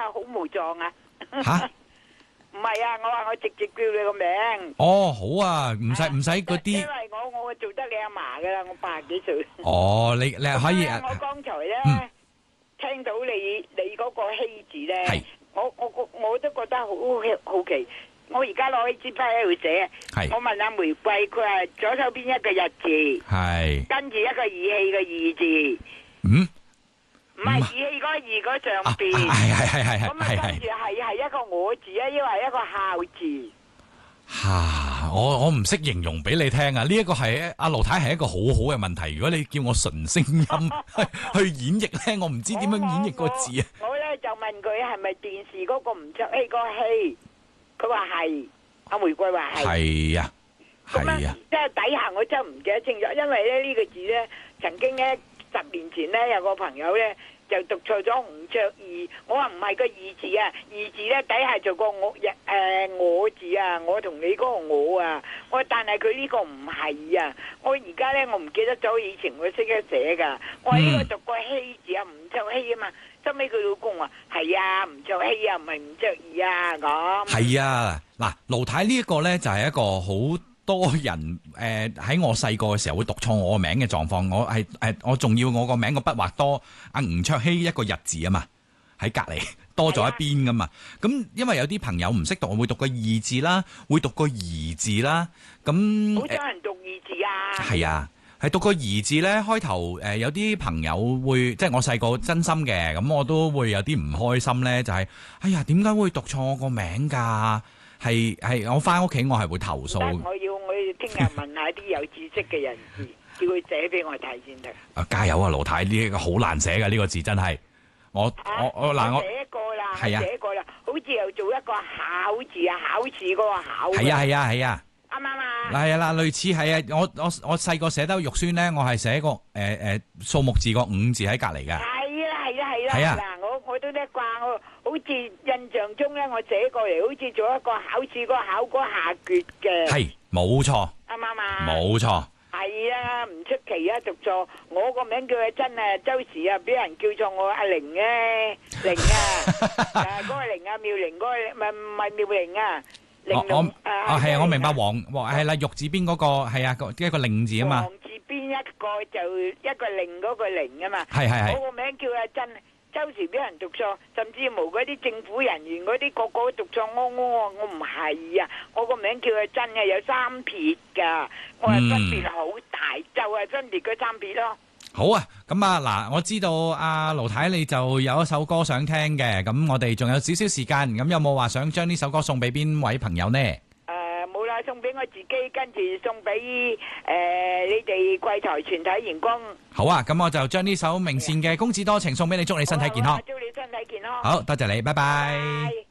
好無狀啊！ 吓？ 唔係啊，我話我直接叫你個名。 哦，好啊，唔使嗰啲。 因為我做得你阿嫲噶啦，我80幾歲。 哦，你可以我剛才咧聽到你嗰個希字咧， 係我都覺得好奇。我而家攞起支筆喺度寫，我問阿玫瑰，佢話左手邊一個日字， 係跟住一個義氣嘅義字，唔係義氣嗰義嗰上邊， 係咁啊跟住係一個我字啊，因為係一個孝字。 吓，我唔識形容俾你聽啊！呢一個係阿盧太係一個好好嘅問題。如果你叫我純聲音去演繹咧，我唔知點樣演繹個字啊！ 我咧就問佢係咪電視嗰個吳卓羲嗰個羲，佢話係，阿玫瑰話係。係啊，係啊。即係底下我真係唔記得清楚，因為咧呢個字咧，曾經咧10年前咧有個朋友咧就讀錯咗吳卓義，我話唔係個義字啊，義字咧底下做個我字啊，我同你嗰個我啊，我但係佢呢個唔係啊，我而家咧我唔記得咗以前我識得寫噶，我呢個讀個希字啊，吳卓羲啊嘛，收尾佢老公話係啊，吳卓羲啊，唔係吳卓義啊咁。係啊，嗱，盧太呢一個咧就係一個好多人喺我細個嘅時候會讀錯我個名嘅狀況，我仲要我個名個筆畫多阿吳卓羲一個日字啊嘛，喺隔離多咗一邊噶嘛，咁因為有啲朋友唔識讀，會讀個義字啦，會讀個兒字啦，咁好多人讀義字啊，係啊，係讀個兒字咧，開頭有啲朋友會即係我細個真心嘅，咁我都會有啲唔開心咧，就係哎呀點解會讀錯我個名㗎？係我翻屋企我係會投訴。我要聽日問下啲有知識嘅人士，叫佢寫俾我睇先得。加油啊，盧太！呢個好難寫嘅呢個字真係。我寫過啦，寫過啦，好似又做一個考字啊，考試嗰個考。係啊，啱唔啱啊？係啊，類似係啊，我細個寫得肉酸咧，我係寫個數目字個5字喺隔離㗎。係啦，嗱，我都叻啩，我好似印象中咧，我寫過嚟，好似做一個考試嗰個考嗰下決嘅。係，冇錯。啱唔啱啊？冇錯。係啊，唔出奇啊，讀錯。我個名叫阿珍啊，周時啊，俾人叫錯我阿玲咧，玲啊，嗰個玲啊，妙玲嗰個，唔係妙玲啊，玲瓏係啊，我明白黃係啦，玉字邊嗰個係啊，一個玲字啊嘛。黃字邊一個就一個玲嗰個玲啊嘛。係。我個名叫阿珍。周時俾人讀錯，甚至無嗰啲政府人員嗰啲個個都讀錯，我唔係啊！我個名叫佢真嘅，有3撇噶，我係分別好大，就係分別嗰3撇咯。好啊，咁啊嗱，我知道阿盧太你就有一首歌想聽嘅，咁我哋仲有少少時間，咁有冇話想將呢首歌送俾邊位朋友呢？冇啦，送俾我自己，跟住送俾你哋貴台全體員工。好啊，咁我就將呢首明善嘅公子多情送俾你，祝你身體健康。祝你身體健康。好多謝你，拜拜。